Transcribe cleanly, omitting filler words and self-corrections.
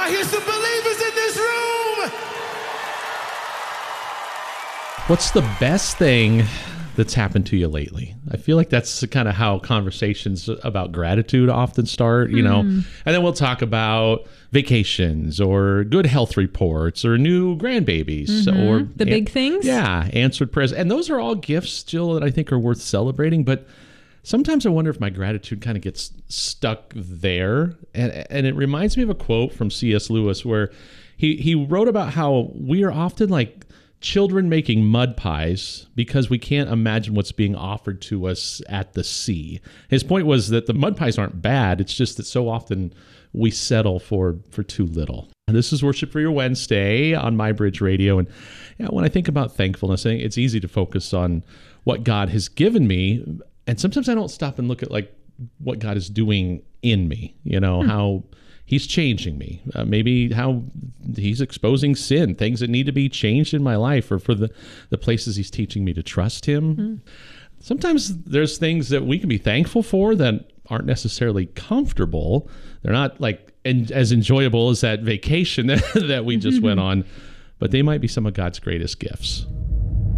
I hear some believers in this room. What's the best thing that's happened to you lately? I feel like that's kind of how conversations about gratitude often start, you know, and then we'll talk about vacations or good health reports or new grandbabies or the big things. Yeah, answered prayers. And those are all gifts, Jill, that I think are worth celebrating. But sometimes I wonder if my gratitude kind of gets stuck there. And it reminds me of a quote from C.S. Lewis where he wrote about how we are often like children making mud pies because we can't imagine what's being offered to us at the sea. His point was that the mud pies aren't bad. It's just that so often we settle for too little. And this is Worship for Your Wednesday on MyBridge Radio. And when I think about thankfulness, I think it's easy to focus on what God has given me. And sometimes I don't stop and look at like what God is doing in me, you know, how He's changing me, maybe how He's exposing sin, things that need to be changed in my life, or for the places He's teaching me to trust Him. Sometimes there's things that we can be thankful for that aren't necessarily comfortable. They're not like as enjoyable as that vacation that we just went on, but they might be some of God's greatest gifts.